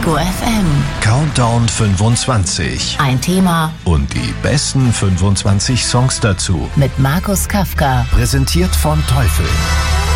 Ego FM. Countdown 25. Ein Thema Und die besten 25 Songs dazu. mit Markus Kafka. Präsentiert von Teufel.